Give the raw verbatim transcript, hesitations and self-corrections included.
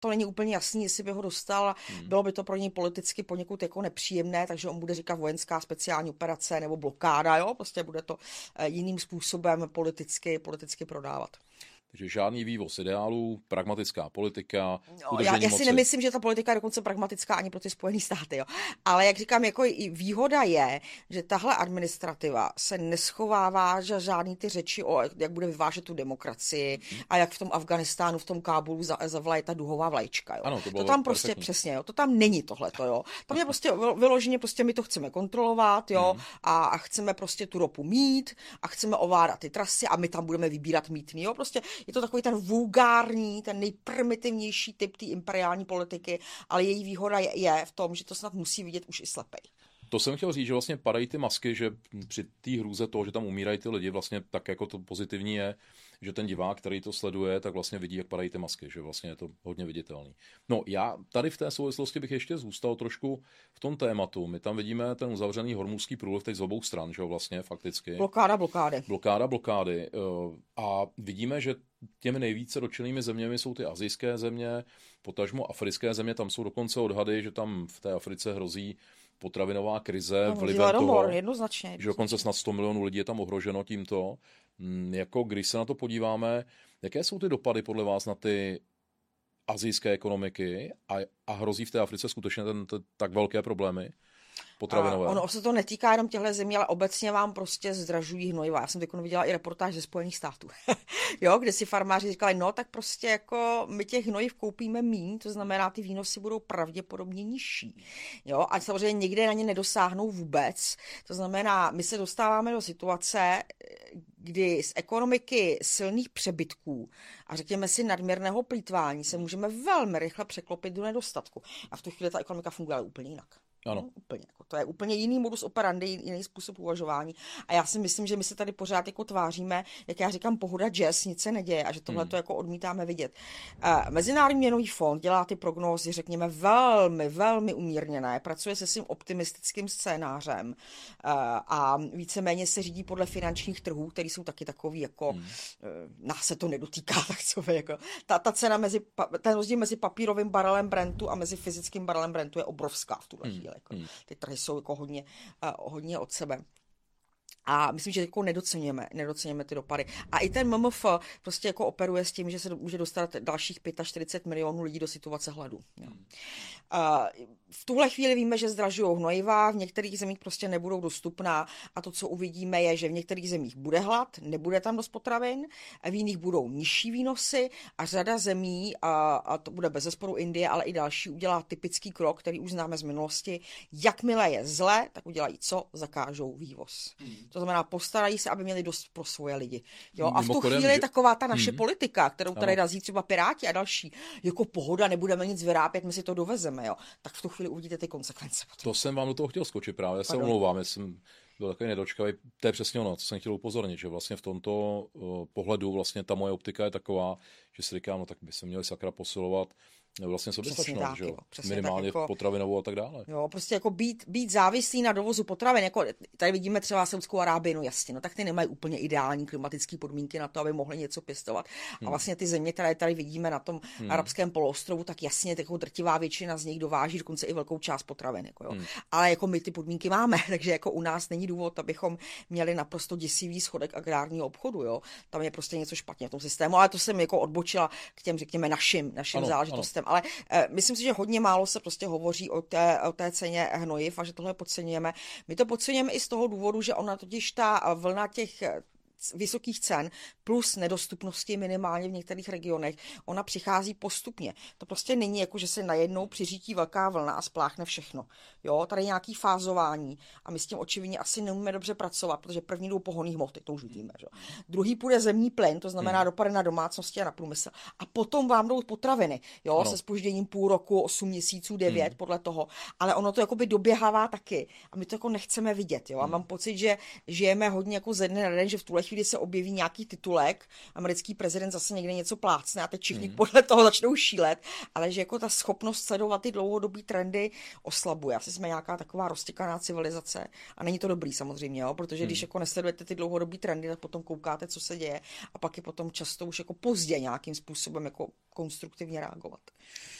to není úplně jasný, jestli by ho dostal, hmm. bylo by to pro něj politicky poněkud jako nepříjemné, takže on bude říkat vojenská speciální operace nebo blokáda, jo, prostě bude to jiným způsobem politicky, politicky prodávat. Takže žádný vývoz ideálů, pragmatická politika, no, já, já si moci. nemyslím, že ta politika je dokonce pragmatická ani pro ty Spojené státy. Jo. Ale jak říkám, jako i výhoda je, že tahle administrativa se neschovává že žádný ty řeči o, jak bude vyvážet tu demokracii hmm. a jak v tom Afganistánu, v tom Kábulu zavlaje ta duhová vlaječka. Jo. Ano, to, to tam prostě perfektní. Přesně, jo, to tam není tohleto. Jo. Tam je prostě vyloženě, prostě my to chceme kontrolovat, jo, hmm. a, a chceme prostě tu ropu mít a chceme ovládat ty trasy a my tam budeme vybírat mýtný. Jo. Prostě je to takový ten vulgární, ten nejprimitivnější typ té imperiální politiky, ale její výhoda je, je v tom, že to snad musí vidět už i slepej. To jsem chtěl říct, že vlastně padají ty masky, že při té hrůze toho, že tam umírají ty lidi, vlastně tak jako to pozitivní je, že ten divák, který to sleduje, tak vlastně vidí, jak padají ty masky, že vlastně je to hodně viditelný. No já tady v té souvislosti bych ještě zůstal trošku v tom tématu. My tam vidíme ten uzavřený Hormuzský průliv teď z obou stran, že vlastně fakticky. Blokáda blokády. Blokáda blokády. A vidíme, že těmi nejvíce dotčenými zeměmi jsou ty asijské země, potažmo africké země, tam jsou dokonce odhady, že tam v té Africe hrozí potravinová krize no, vlivem toho, jednoznačně, že dokonce snad sto milionů lidí je tam ohroženo tímto. Jako když se na to podíváme, jaké jsou ty dopady podle vás na ty asijské ekonomiky a, a hrozí v té Africe skutečně ten, ten, tak velké problémy potravinové? Ono se to netýká jenom těchto zemí, ale obecně vám prostě zdražují hnojiva. Já jsem teď viděla i reportáž ze Spojených států, jo, kde si farmáři říkali, no tak prostě jako my těch hnojiv koupíme míň, to znamená, ty výnosy budou pravděpodobně nižší. Jo, a samozřejmě někde na ně nedosáhnou vůbec. To znamená, my se dostáváme do situace, kdy z ekonomiky silných přebytků a řekněme si nadměrného plýtvání se můžeme velmi rychle překlopit do nedostatku. A v tu chvíli ta ekonomika funguje úplně jinak. Ano. No, úplně, jako, to je úplně jiný modus operandi, jiný způsob uvažování. A já si myslím, že my se tady pořád jako tváříme, jak já říkám, pohoda jazz, nic se neděje a že tohle to hmm. jako odmítáme vidět. Uh, Mezinárodní měnový fond dělá ty prognózy, řekněme, velmi, velmi umírněné, pracuje se svým optimistickým scénářem uh, a víceméně se řídí podle finančních trhů, které jsou taky takový jako, hmm. uh, nás se to nedotýká, tak co by, jako, ta, ta cena mezi, ten rozdíl mezi papírovým barelem Brentu a mezi fyzickým barelem Brentu je obrovská v tuhle chvíli. Hmm. Jako, hmm. Ty trhy jsou jako hodně, uh, hodně od sebe. A myslím, že jako nedoceněme, nedoceněme ty dopady. A i ten M M F prostě jako operuje s tím, že se může dostat dalších čtyřicet pět milionů lidí do situace hladu. Hmm. Uh, v tuhle chvíli víme, že zdražují hnojiva, v některých zemích prostě nebudou dostupná a to, co uvidíme, je, že v některých zemích bude hlad, nebude tam dost potravin, a v jiných budou nižší výnosy a řada zemí, a, a to bude bezesporu Indie, ale i další, udělá typický krok, který už známe z minulosti. Jakmile je zle, tak udělají co? Zakážou vývoz. Hmm. To znamená, postarají se, aby měli dost pro svoje lidi. Jo? A v tu chvíli je taková ta naše hmm. politika, kterou tady razí třeba Piráti a další, jako pohoda, nebudeme nic vyrábět, my si to dovezeme, jo? Tak v tu chvíli uvidíte ty konsekvence. To jsem vám do toho chtěl skočit právě, já se omlouvám, já jsem byl takový nedočkavý. To je přesně ono, co jsem chtěl upozornit, že vlastně v tomto uh, pohledu vlastně ta moje optika je taková, že si říkám, no tak by se měli sakra posilovat vlastně soběstačnost, že jo? Minimálně jako, potravinovou a tak dále. Jo, prostě jako být, být závislý na dovozu potravin, jako tady vidíme třeba Saudskou Arábii, no jasně, no tak ty nemají úplně ideální klimatické podmínky na to, aby mohli něco pěstovat. Hmm. A vlastně ty země, které tady vidíme na tom hmm. arabském poloostrovu, tak jasně takovou drtivá většina z nich dováží dokonce i velkou část potravin, jako jo. Hmm. Ale jako my ty podmínky máme, takže jako u nás není důvod, abychom měli naprosto děsivý schodek agrárního obchodu, jo. Tam je prostě něco špatně v tom systému, ale to jsem jako odbočila k těm, řekněme, našim, našim ano, záležitostem. Ale eh, myslím si, že hodně málo se prostě hovoří o té, o té ceně hnojiv a že tohle podceňujeme. My to podceňujeme i z toho důvodu, že ona totiž ta vlna těch vysokých cen plus nedostupnosti minimálně v některých regionech, ona přichází postupně. To prostě není jako, že se najednou přiřítí velká vlna a spláchne všechno. Jo, tady je nějaký fázování a my s tím očividně asi neumíme dobře pracovat, protože první jdou pohonný hmoty, to už vidíme. Že? Druhý půjde zemní plyn, to znamená hmm. dopady na domácnosti a na průmysl. A potom vám jdou potraviny, jo, ano. se zpožděním půl roku, osm měsíců, devět, hmm. podle toho. Ale ono to jakoby doběhává taky a my to jako nechceme vidět. Jo? A mám pocit, že žijeme hodně jako ze dne na den, že v tuhle chvíli se objeví nějaký titulek, americký prezident zase někde něco plácne a teď všichni hmm. podle toho začnou šílet, ale že jako ta schopnost sledovat ty dlouhodobý trendy oslabuje. Asi jsme nějaká taková roztěkaná civilizace a není to dobrý samozřejmě, jo? Protože hmm. když jako nesledujete ty dlouhodobý trendy, tak potom koukáte, co se děje a pak je potom často už jako pozdě nějakým způsobem jako konstruktivně reagovat.